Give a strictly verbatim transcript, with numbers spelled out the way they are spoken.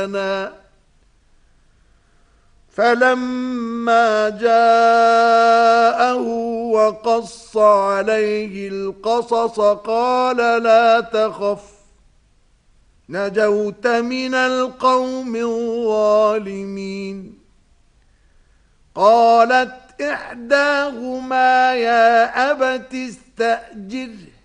فلما جاءه وقص عليه القصص قال لا تخف نجوت من القوم الظالمين. قالت إحداهما يا أبت استأجره